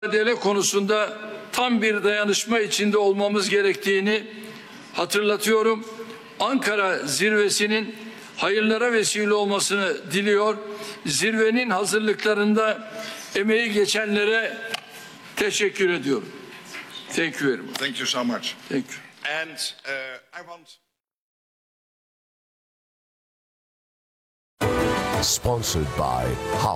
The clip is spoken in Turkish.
Mücadele konusunda tam bir dayanışma içinde olmamız gerektiğini hatırlatıyorum. Ankara zirvesinin hayırlara vesile olmasını diliyor. Zirvenin hazırlıklarında emeği geçenlere teşekkür ediyorum. Thank you very much. Thank you so much. Thank you. And I want... Sponsored by